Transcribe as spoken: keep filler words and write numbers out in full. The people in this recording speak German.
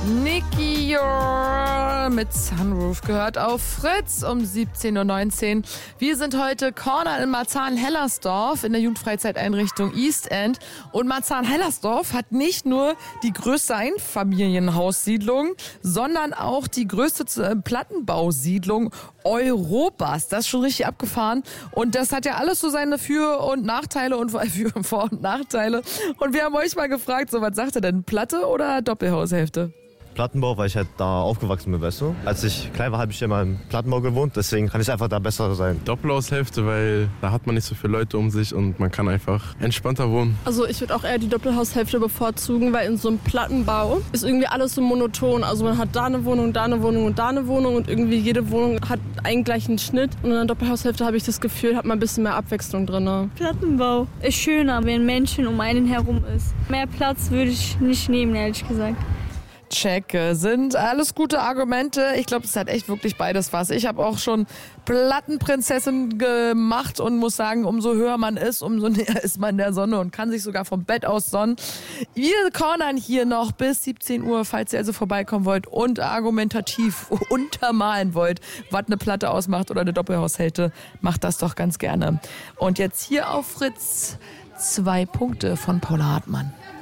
Nicky Your mit Sunroof gehört auf Fritz um siebzehn Uhr neunzehn. Wir sind heute Corner in Marzahn-Hellersdorf in der Jugendfreizeiteinrichtung East End. Und Marzahn-Hellersdorf hat nicht nur die größte Einfamilienhaussiedlung, sondern auch die größte Plattenbausiedlung Europas. Das ist schon richtig abgefahren. Und das hat ja alles so seine Für- und Nachteile und für Vor- und Nachteile. Und wir haben euch mal gefragt, so was sagt ihr denn? Platte oder Doppelhaushälfte? Plattenbau, weil ich halt da aufgewachsen bin, weißt du? Als ich klein war, habe ich immer im Plattenbau gewohnt, deswegen kann ich einfach da besser sein. Doppelhaushälfte, weil da hat man nicht so viele Leute um sich und man kann einfach entspannter wohnen. Also ich würde auch eher die Doppelhaushälfte bevorzugen, weil in so einem Plattenbau ist irgendwie alles so monoton. Also man hat da eine Wohnung, da eine Wohnung und da eine Wohnung und irgendwie jede Wohnung hat einen gleichen Schnitt. Und in einer Doppelhaushälfte habe ich das Gefühl, hat man ein bisschen mehr Abwechslung drin. Plattenbau ist schöner, wenn Menschen um einen herum ist. Mehr Platz würde ich nicht nehmen, ehrlich gesagt. Checke, sind alles gute Argumente. Ich glaube, es hat echt wirklich beides was. Ich habe auch schon Plattenprinzessin gemacht und muss sagen, umso höher man ist, umso näher ist man der Sonne und kann sich sogar vom Bett aus sonnen. Wir cornern hier noch bis siebzehn Uhr, falls ihr also vorbeikommen wollt und argumentativ untermalen wollt, was eine Platte ausmacht oder eine Doppelhaushälfte, macht das doch ganz gerne. Und jetzt hier auf Fritz zwei Punkte von Paula Hartmann.